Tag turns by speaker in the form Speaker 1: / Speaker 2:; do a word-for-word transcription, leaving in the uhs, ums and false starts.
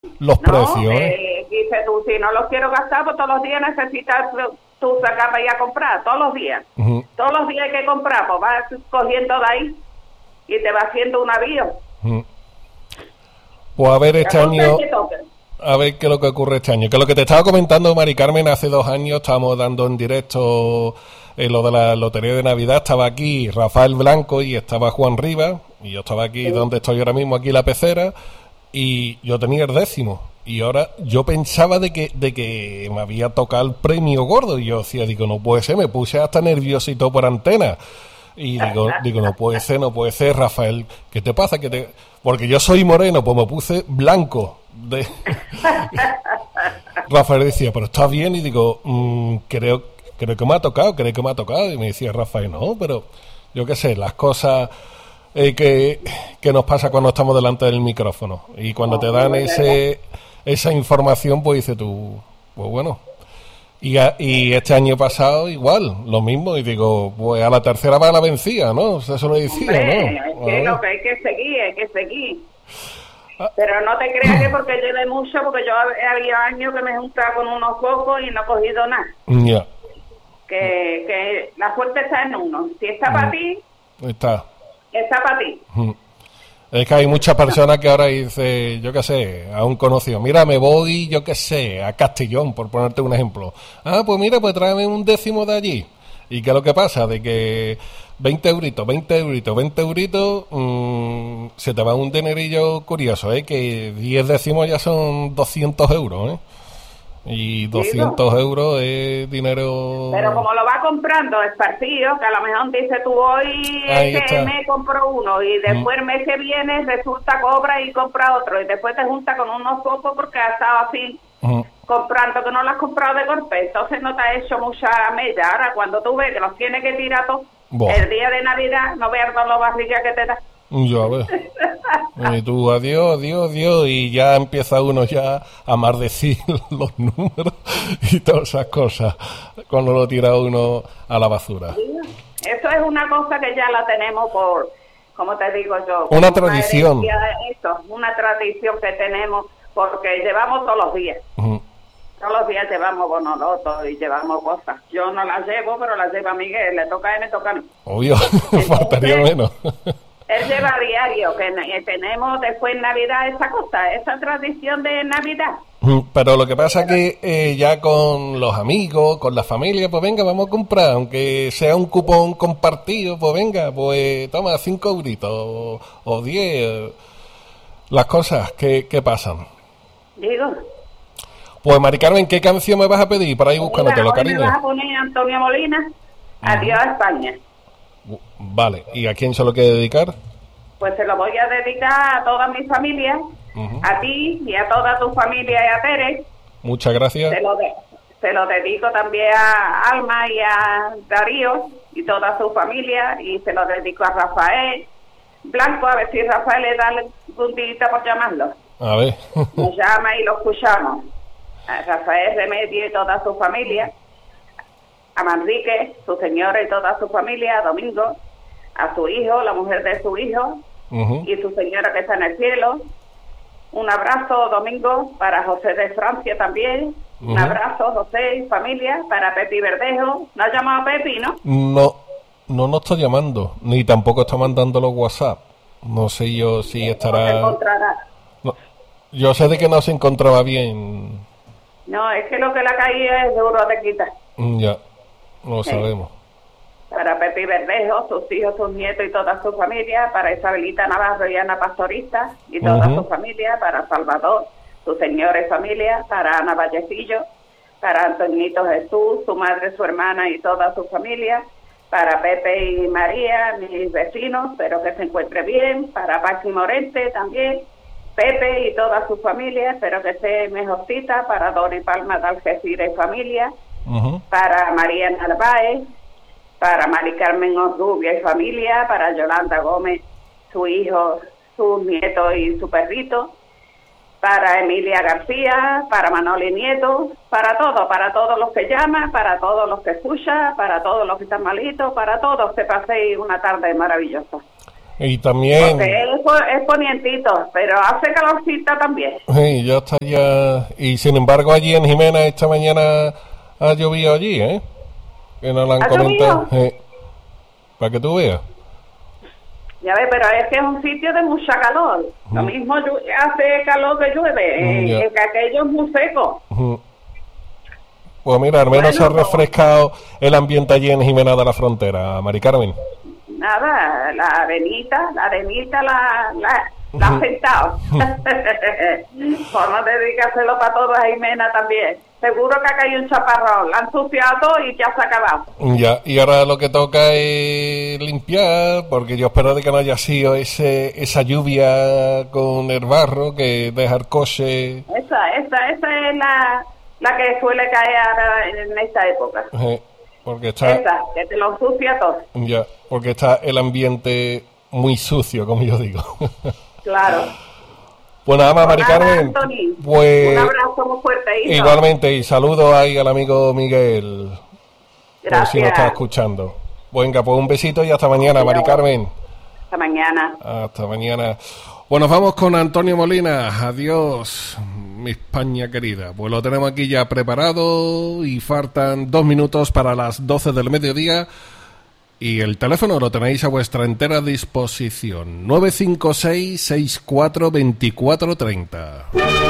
Speaker 1: los
Speaker 2: No,
Speaker 1: precios, ¿eh?
Speaker 2: eh, dice tú, si no los quiero gastar, pues todos los días necesitas tú sacar para ir a comprar, todos los días.
Speaker 1: Uh-huh.
Speaker 2: Todos los días hay que comprar, pues vas cogiendo de ahí y te va haciendo un avío.
Speaker 1: Uh-huh. Pues a ver este
Speaker 2: La cosa
Speaker 1: año,
Speaker 2: es que toque.
Speaker 1: a ver qué es lo que ocurre este año. Que lo que te estaba comentando, Mari Carmen, hace dos años estábamos dando en directo eh, lo de la lotería de Navidad. Estaba aquí Rafael Blanco y estaba Juan Rivas, y yo estaba aquí
Speaker 2: Sí.
Speaker 1: donde estoy ahora mismo, aquí en la pecera, y yo tenía el décimo. Y ahora yo pensaba de que de que me había tocado el premio gordo, y yo decía, digo, no puede ser, me puse hasta nerviosito por antena. Y digo, digo, no puede ser, no puede ser, Rafael, ¿qué te pasa? que te Porque yo soy moreno, pues me puse blanco. De... Rafael decía, pero está bien, y digo, mmm, creo, creo que me ha tocado, creo que me ha tocado. Y me decía Rafael, no, pero yo qué sé, las cosas eh, que, que nos pasa cuando estamos delante del micrófono. Y cuando te dan ese esa información, pues dices tú, pues bueno. Y, a, y este año pasado igual, lo mismo, y digo, pues a la tercera va la vencida, ¿no? O sea, eso lo decía,
Speaker 2: Hombre,
Speaker 1: ¿no?
Speaker 2: es que
Speaker 1: Ah.
Speaker 2: lo que hay que seguir, hay que seguir. Pero no te creas que porque lleve mucho, porque yo hab- había años que me juntaba con unos pocos y no he cogido nada.
Speaker 1: Ya,
Speaker 2: Que, que la suerte está en uno. Si está para ti,
Speaker 1: está.
Speaker 2: está para ti.
Speaker 1: Mm. Es que hay muchas personas que ahora dicen, yo qué sé, a un conocido, mira, me voy, yo qué sé, a Castellón, por ponerte un ejemplo. Ah, pues mira, pues tráeme un décimo de allí. ¿Y qué es lo que pasa? De que veinte euritos, veinte euritos, veinte euritos, mmm, se te va un dinerillo curioso, ¿eh? Que diez décimos ya son doscientos euros, ¿eh? Y doscientos euros es dinero...
Speaker 2: Pero como lo va comprando esparcido, que a lo mejor dice tú hoy
Speaker 1: Ahí
Speaker 2: este
Speaker 1: está.
Speaker 2: mes compro uno y después el mes que viene resulta cobra y compra otro y después te junta con unos pocos porque has estado así
Speaker 1: Ujú.
Speaker 2: comprando que no lo has comprado de golpe, entonces no te ha hecho mucha mella. Ahora cuando tú ves que los tienes que tirar todos
Speaker 1: Buah.
Speaker 2: el día de Navidad, no veas todos los barrigas que te da.
Speaker 1: Yo, a ver. Y tú, adiós, adiós, adiós, y ya empieza uno ya a maldecir los números y todas esas cosas cuando lo tira uno a la basura.
Speaker 2: Eso es una cosa que ya la tenemos por, como te digo yo,
Speaker 1: Una
Speaker 2: como
Speaker 1: tradición.
Speaker 2: herencia de eso, una tradición que tenemos porque llevamos todos los días.
Speaker 1: Ujú.
Speaker 2: Todos los días llevamos bonolotos y llevamos cosas. Yo no las llevo, pero las lleva Miguel. Le toca a él, me toca a mí.
Speaker 1: Obvio, faltaría menos.
Speaker 2: Él lleva a diario, que eh, tenemos después en Navidad esa cosa, esa tradición de Navidad.
Speaker 1: Pero lo que pasa que eh, ya con los amigos, con la familia, pues venga, vamos a comprar, aunque sea un cupón compartido, pues venga, pues toma cinco euritos o, o diez, las cosas que, que pasan.
Speaker 2: Digo,
Speaker 1: Pues Mari Carmen, ¿qué canción me vas a pedir para ir buscándotelo,
Speaker 2: mira, hoy me
Speaker 1: cariño?
Speaker 2: vas a poner Antonio Molina, Adiós a España.
Speaker 1: Vale, ¿y a quién se lo quiere dedicar?
Speaker 2: Pues se lo voy a dedicar a toda mi familia,
Speaker 1: Uh-huh.
Speaker 2: a ti y a toda tu familia y a Tere.
Speaker 1: Muchas gracias.
Speaker 2: Se lo, de- se lo dedico también a Alma y a Darío y toda su familia, y se lo dedico a Rafael Blanco, a ver si Rafael le da algún día por llamarlo.
Speaker 1: A ver.
Speaker 2: Nos llama y lo escuchamos. A Rafael Remedio y toda su familia, a Manrique, su señora y toda su familia, a Domingo, a su hijo, la mujer de su hijo
Speaker 1: Uh-huh.
Speaker 2: y su señora que está en el cielo. Un abrazo, Domingo, para José de Francia también. Un
Speaker 1: Ujú.
Speaker 2: abrazo, José y familia, para Pepi Verdejo. ¿No has llamado a Pepi, no?
Speaker 1: No, no nos está llamando, ni tampoco está mandando los WhatsApp. No sé yo si
Speaker 2: No te
Speaker 1: estará...
Speaker 2: encontrarás.
Speaker 1: No, yo sé de que no se encontraba bien.
Speaker 2: No, es que lo que le ha caído es duro de quitar.
Speaker 1: Mm, Ya, lo
Speaker 2: Sí.
Speaker 1: sabemos.
Speaker 2: Para Pepi Verdejo, sus hijos, sus nietos y toda su familia, para Isabelita Navarro y Ana Pastorista y toda
Speaker 1: Ujú.
Speaker 2: su familia, para Salvador, su señora y familia, para Ana Vallecillo, para Antonito Jesús, su madre, su hermana y toda su familia, para Pepe y María, mis vecinos, espero que se encuentre bien, para Paxi Morente también, Pepe y toda su familia, espero que esté mejorcita, para Dori Palma de Algeciras y familia,
Speaker 1: Ujú.
Speaker 2: para María Narváez, para Mari Carmen Orrubia y familia, para Yolanda Gómez, su hijo, sus nietos y su perrito, para Emilia García, para Manoli Nieto, para todos, para todos los que llaman, para todos los que escuchan, para todos los que están malitos, para todos que paséis una tarde maravillosa.
Speaker 1: Y también...
Speaker 2: Porque es, po- es ponientito, pero hace calorcita también.
Speaker 1: Sí, ya está ya... Y sin embargo allí en Jimena esta mañana ha llovido allí, ¿eh? Que nos lo han
Speaker 2: ¿Ha
Speaker 1: comentado. Sí. Para que tú veas.
Speaker 2: Ya ves, pero es que es un sitio de mucha calor. Lo
Speaker 1: Mm.
Speaker 2: mismo llu- hace calor que llueve,
Speaker 1: Mm,
Speaker 2: eh,
Speaker 1: ya.
Speaker 2: el que aquello es muy seco.
Speaker 1: Ujú. Pues mira, al menos
Speaker 2: Bueno,
Speaker 1: se ha
Speaker 2: pues-
Speaker 1: refrescado el ambiente allí en Jimena de la Frontera, Mari Carmen.
Speaker 2: Nada, la arenita, la arenita la, la, la ha sentado. Por no dedicárselo para todo a Jimena también. Seguro que acá hay un chaparrón, la han ensuciado todo y ya se ha acabado.
Speaker 1: Ya, y ahora lo que toca es limpiar, porque yo espero de que no haya sido ese, esa lluvia con el barro que deja el coche,
Speaker 2: Esa, esa, esa es la, la que suele caer ahora en esta época.
Speaker 1: eh, porque está,
Speaker 2: Esa, que te lo ensucia todo.
Speaker 1: ya, porque está el ambiente muy sucio, como yo digo.
Speaker 2: Claro.
Speaker 1: Pues nada más, Mari
Speaker 2: Nada,
Speaker 1: Carmen,
Speaker 2: Anthony,
Speaker 1: pues
Speaker 2: un abrazo muy fuerte, hijo.
Speaker 1: igualmente, y saludos ahí al amigo Miguel, por si nos está
Speaker 2: Gracias.
Speaker 1: escuchando. Venga, pues un besito y hasta mañana, Mari Carmen.
Speaker 2: Hasta mañana.
Speaker 1: Hasta mañana. Bueno, vamos con Antonio Molina. Adiós, mi España querida. Pues lo tenemos aquí ya preparado y faltan dos minutos para las doce del mediodía. Y el teléfono lo tenéis a vuestra entera disposición. nueve cinco seis, seis cuatro dos cuatro tres cero.